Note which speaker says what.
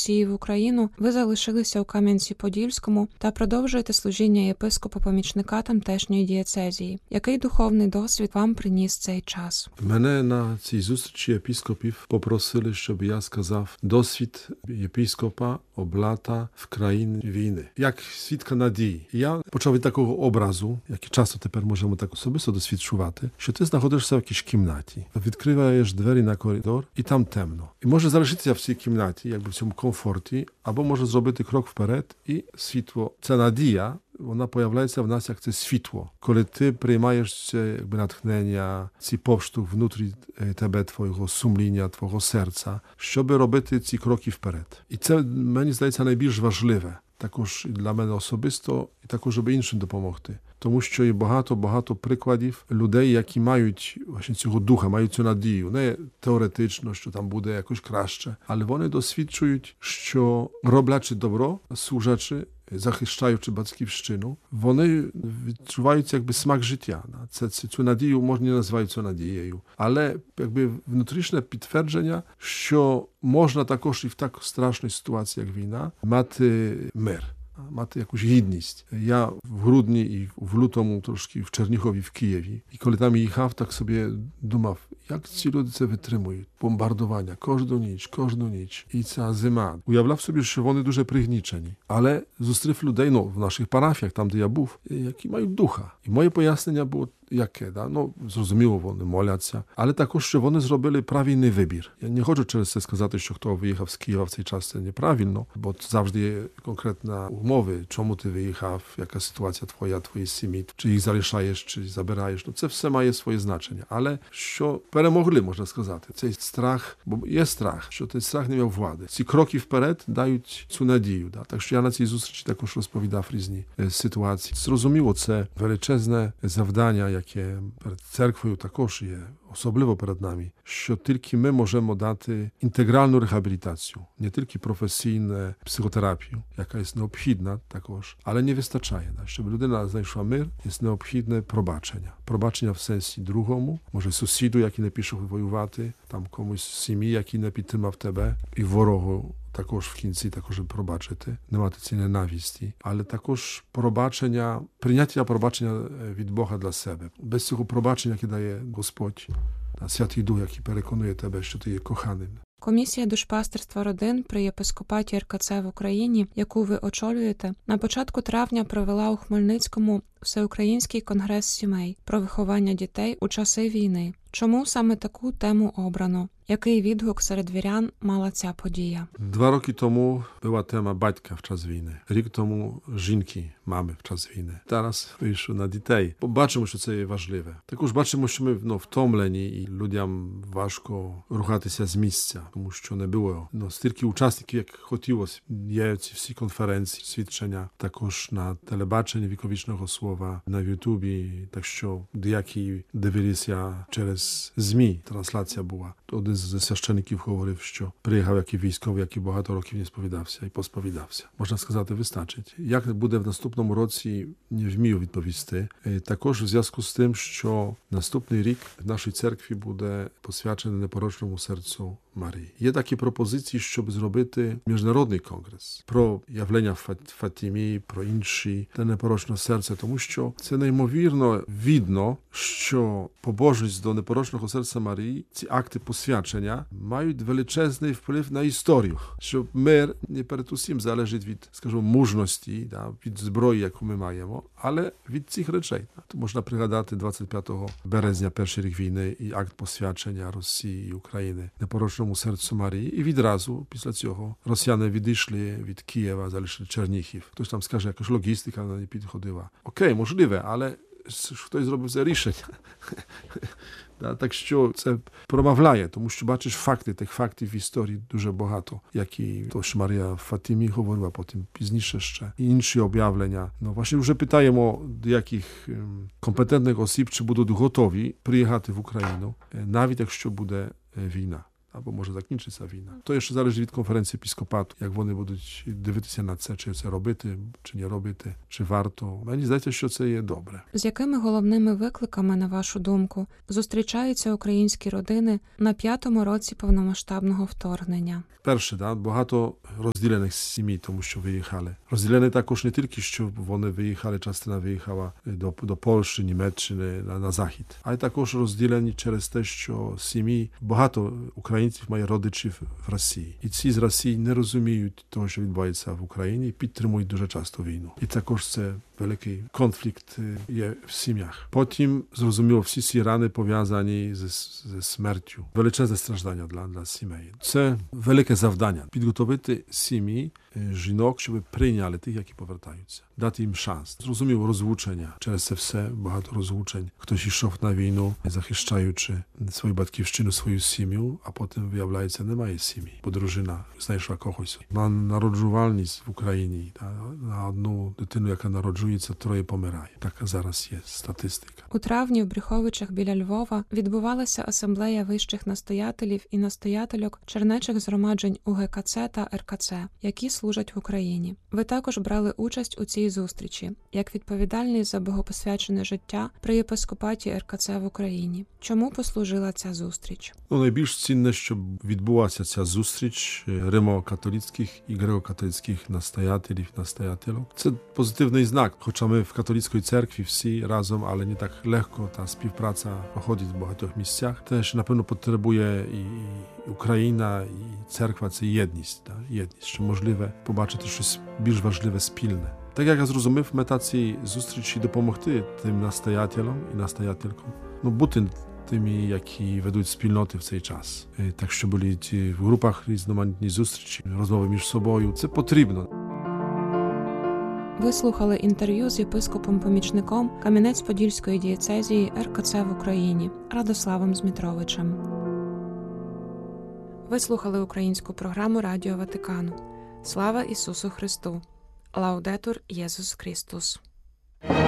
Speaker 1: Росії в Україну, ви залишилися у Кам'янці-Подільському та продовжуєте служіння єпископа-помічника тамтешньої дієцезії. Який духовний досвід вам приніс цей час?
Speaker 2: Мене на цій зустрічі єпископів попросили, щоб я сказав досвід єпископа облата в країні війни. Як свідка надії. Я почав від такого образу, який часто тепер можемо так особисто досвідчувати, що ти знаходишся в якійсь кімнаті, відкриваєш двері на коридор і там темно. І може залишитися в цій кімнаті, якби в цьому комфорті, або може зробити крок вперед і світло. Ця надія, вона появляється в нас як це світло. Коли ти приймаєш це якби натхнення, ці поштовх внутрі тебе, твого сумління, твого серця, щоб робити ці кроки вперед. І це, мені здається, найбільш важливе. Також і для мене особисто, і також, щоб іншим допомогти. Тому що є багато прикладів людей, які мають właśnie цього духа, мають цю надію. Не теоретично, що там буде якось краще, але вони досвідчують, що роблячи добро, служачи, захищаючи батьківщину, вони відчувають якби смак життя. Цю надію можна не називати цю надією, але якби внутрішнє підтвердження, що можна також і в так страшній ситуації, як війна, мати мир. Мати якусь гідність. Я в грудні і в лютому трошки в Чернігові, в Києві. І коли там їхав, так собі думав, як ці люди це витримують. Бомбардування кожну ніч. І ця зима. Уявляв собі, що вони дуже пригнічені. Але зустрів людей, в наших парафіях, там, де я був, які мають духа. І моє пояснення було яке, зрозуміло, вони моляться, але також, що вони зробили правильний вибір. Я не хочу через це сказати, що хто виїхав з Києва в цей час, це неправильно, бо завжди є конкретна умови, чому ти виїхав, яка ситуація твоєї сім'ї, чи їх залишаєш, чи забираєш. Це все має своє значення. Але що перемогли, можна сказати, цей страх, бо є страх, що цей страх не мав влади. Ці кроки вперед дають цю надію. Так що я на цій зустрічі також розповідав різні ситуації. Зрозуміло, це величезне завдання, яке перед церквою також є, особливо перед нами, що тільки ми можемо дати інтегральну реабілітацію, не тільки професійну психотерапію, яка є необхідна також, але не вистачає. Щоб людина знайшла мир, є необхідне пробачення. Пробачення в сенсі другому, може сусіду, який не пішов воювати, там комусь з сім'ї, який не підтримав тебе, і ворогу також в кінці також пробачити, не мати цієї ненависті, але також прийняття пробачення від Бога для себе. Без цього пробачення, яке дає Господь, Святий Дух, який переконує тебе, що ти є коханим.
Speaker 1: Комісія душпастерства родин при єпископаті РКЦ в Україні, яку ви очолюєте, на початку травня провела у Хмельницькому Всеукраїнський конгрес сімей про виховання дітей у часи війни. Чому саме таку тему обрано? Який відгук серед вірян мала ця подія?
Speaker 2: 2 роки тому була тема батька в час війни. Рік тому жінки, мами в час війни. Зараз вийшов на дітей. Бачимо, що це є важливе. Також бачимо, що ми втомлені і людям важко рухатися з місця, тому що не було стільки учасників, як хотілося. Є ці всі конференції, свідчення, також на телебаченні віковічного слова, на Ютубі, так що деякі дивилися через ЗМІ, трансляція була. Один з священиків говорив, що приїхав який військовий, який багато років не сповідався і посповідався. Можна сказати, вистачить. Як буде в наступному році, не вмію відповісти. Також в зв'язку з тим, що наступний рік в нашій церкві буде посвячений непорочному серцю Марії. Є такі пропозиції, щоб зробити міжнародний конгрес про явлення Фатімі, про інші, те непорочне серце, тому що це неймовірно видно, що побожність до непорочного серця Марії, ці акти посвячення мають величезний вплив на історію, що мир не перед усім залежить від, скажімо, мужності, від зброї, яку ми маємо, але від цих речей. То можна пригадати 25 березня, перший рік війни і акт посвячення Росії і України непорочному серцю Марії. І відразу після цього росіяни відійшли від Києва, залишили Чернігів. Хтось там скаже, якась логістика не підходила. Окей, можливе, але хтось зробив це рішення. Так що це промовляє, тому що бачиш факти, тих фактів в історії дуже багато, які тож Марія в Фатімі говорила, потім пізніше ще. І інші об'явлення. Właśnie вже питаємо деяких компетентних осіб, чи будуть готові приїхати в Україну, навіть якщо буде війна. або може закінчиться війна. То ще залежить від конференції епіскопату, як вони будуть дивитися на це, чи це робити, чи не робити, чи варто. Мені здається, що це є добре.
Speaker 1: З якими головними викликами, на вашу думку, зустрічаються українські родини на 5-му році повномасштабного вторгнення?
Speaker 2: Перше, багато розділених сімей, тому що виїхали. Розділені також не тільки, що вони виїхали, частина виїхала до Польщі, Німеччини, на захід, а й також розділені через те, що сім'ї, багато українців мають родичів в Росії. І ці з Росії не розуміють того, що відбувається в Україні, і підтримують дуже часто війну. І також це великий конфлікт є в сім'ях. Потім, зрозуміло, всі ці рани пов'язані зі смертю. Величезне страждання для сімей. Це велике завдання – підготовити сім'ї, жінок, щоб прийняли тих, які повертаються. Дати їм шанс. Зрозуміло, розлучення. Через це все багато розлучень. Хтось йшов на війну, захищаючи свою батьківщину, свою сім'ю, а потім, виявляється, немає сім'ї. Бо дружина знайшла когось. На народжувальність в Україні, на одну дитину, яка народжується, 3 помирає. Така зараз є статистика.
Speaker 1: У травні в Брюховичах біля Львова відбувалася асамблея вищих настоятелів і настоятельок чернечих згромаджень УГКЦ та РКЦ, які служать в Україні. Ви також брали участь у цій зустрічі, як відповідальний за богопосвячене життя при єпископаті РКЦ в Україні. Чому послужила ця зустріч?
Speaker 2: Найбільш цінне, щоб відбулася ця зустріч римо-католицьких і греко-католицьких настоятелів, настоятелок. Це позитивний знак, хоча ми в католицькій церкві всі разом, але не так легко та співпраця проходить в багатьох місцях. Теж, напевно, потребує і Україна, і церква – це єдність, що можливе побачити щось більш важливе спільне. Так як я зрозумів, мета цієї зустрічі допомогти тим настоятелям і настоятелькам, бути тими, які ведуть спільноти в цей час. Так що були ті в групах різноманітні зустрічі, розмови між собою. Це потрібно.
Speaker 1: Ви слухали інтерв'ю з єпископом-помічником Кам'янець-Подільської дієцезії РКЦ в Україні Радославом Змітровичем. Ви слухали українську програму Радіо Ватикану. Слава Ісусу Христу! Лаудетур Єсус Христос!